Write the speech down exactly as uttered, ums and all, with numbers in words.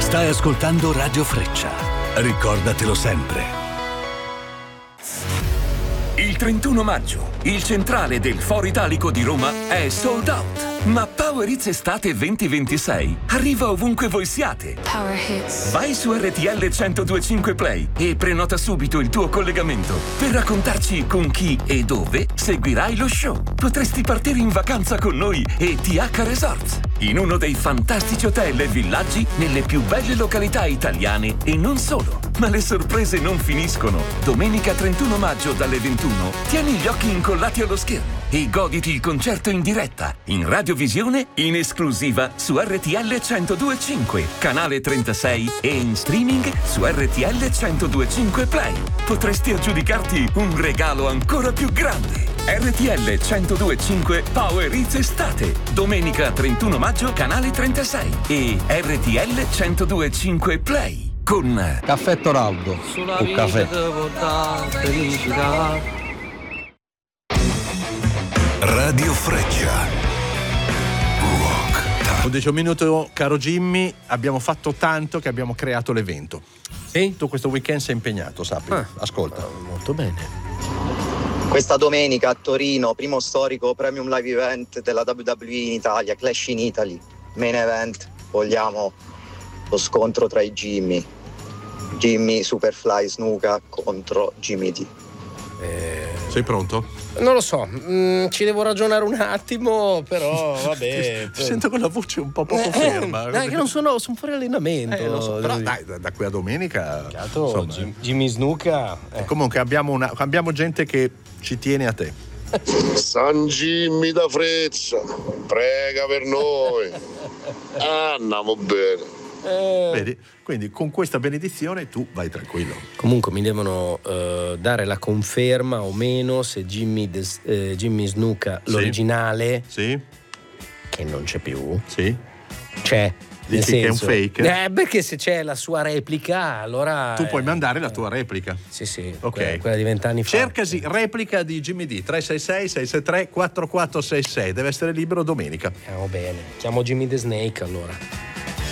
Stai ascoltando Radio Freccia. Ricordatelo sempre. Il trentuno maggio, il centrale del Foro Italico di Roma è sold out. Ma Power Hits Estate venti ventisei arriva ovunque voi siate. Power Hits. Vai su R T L centodue e cinque Play e prenota subito il tuo collegamento per raccontarci con chi e dove seguirai lo show. Potresti partire in vacanza con noi e T H Resorts, in uno dei fantastici hotel e villaggi nelle più belle località italiane e non solo. Ma le sorprese non finiscono. Domenica trentuno maggio dalle ventuno tieni gli occhi incollati allo schermo e goditi il concerto in diretta, in radiovisione, in esclusiva su R T L centodue e cinque, canale trentasei e in streaming su R T L centodue e cinque Play. Potresti aggiudicarti un regalo ancora più grande. R T L centodue e cinque Power Hits Estate, domenica trentuno maggio, canale trentasei e R T L centodue e cinque Play. Con Caffè Toraldo o caffè Radio Freccia. Rock. undici minuti, caro Jimmy, abbiamo fatto tanto che abbiamo creato l'evento. Sì? Tu questo weekend sei impegnato, sappi. Ah, Ascolta. molto bene. Questa domenica a Torino, primo storico premium live event della W W E in Italia, Clash in Italy, main event, vogliamo lo scontro tra i Jimmy. Jimmy Superfly Snuka contro Jimmy D. Eh, Sei pronto? non lo so, mm, ci devo ragionare un attimo, però vabbè. Ti sento con la voce un po' poco ferma. Dai, che non sono, sono fuori allenamento. Eh, lo so, però dai, da, da qui a domenica. Insomma, Jim, Jimmy Snuka. Eh. Comunque abbiamo, una, abbiamo gente che ci tiene a te. San Jimmy da Freccia, prega per noi. Ah, andiamo bene. Eh. Vedi? Quindi con questa benedizione tu vai tranquillo. Comunque mi devono uh, dare la conferma o meno se Jimmy, Des, eh, Jimmy Snuka, Sì. l'originale, Sì? che non c'è più, Sì? c'è. Nel Dici che è un senso, fake? Eh, perché se c'è la sua replica, allora. Tu puoi eh, mandare la tua replica. Sì, sì. Ok. Quella, quella di vent'anni fa. Cercasi replica di Jimmy D tre sei sei sei sei tre quattro quattro sei sei. Deve essere libero domenica. Andiamo bene. Chiamo Jimmy the Snake allora.